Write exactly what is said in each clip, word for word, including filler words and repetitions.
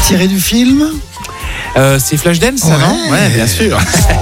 Tiré du film euh, C'est Flashdance, ça, Ouais. non? Ouais, bien sûr.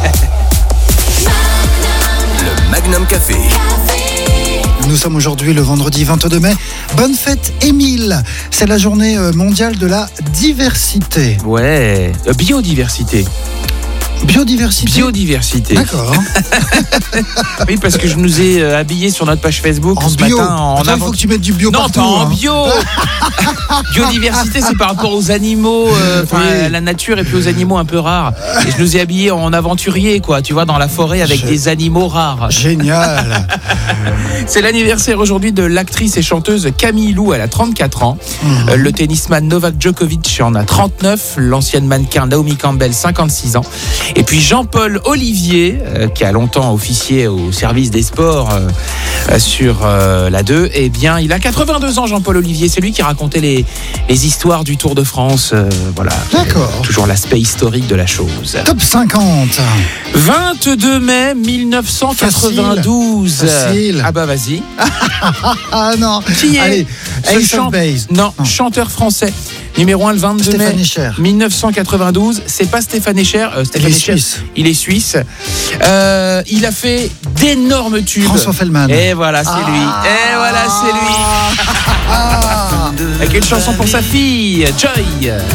Le Magnum Café. Nous sommes aujourd'hui le vendredi vingt-deux mai. Bonne fête, Émile. C'est la journée mondiale de la diversité. Ouais. Euh, biodiversité. Biodiversité. Biodiversité. D'accord. Oui, parce que je nous ai euh, habillés sur notre page Facebook En ce bio. matin. En Attends, il avant- faut que tu mettes du bio Non, partout. pas en hein. bio. Biodiversité, c'est par rapport aux animaux, euh, enfin, Oui. à la nature et puis aux animaux un peu rares. Et je nous ai habillés en aventurier, quoi. Tu vois, dans la forêt avec Je- des animaux rares. Génial. C'est l'anniversaire aujourd'hui de l'actrice et chanteuse Camille Lou. Elle a trente-quatre ans. Mmh. Euh, Le tennisman Novak Djokovic en a trente-neuf. L'ancienne mannequin Naomi Campbell, cinquante-six ans. Et puis Jean-Paul Olivier, euh, qui a longtemps officié au service des sports euh, euh, sur euh, la deux. Eh bien, il a quatre-vingt-deux ans, Jean-Paul Olivier. C'est lui qui racontait les, les histoires du Tour de France. Euh, voilà. D'accord. Toujours l'aspect historique de la chose. Top cinquante. vingt-deux mai mille neuf cent quatre-vingt-douze. Facile. Ah bah vas-y. Ah non. Qui est Allez, Elle Ace of chante- Base. Non, Non. chanteur français. Numéro un le vingt-deux Stéphane mai Echer. mille neuf cent quatre-vingt-douze. C'est pas Stéphane Echer. euh, Stéphane Il est Echer, suisse. Il est suisse. Euh, il a fait d'énormes tubes. François Fellman. Et voilà, c'est Ah. lui. Et voilà, c'est lui. Ah. Avec une chanson pour sa fille, Joy.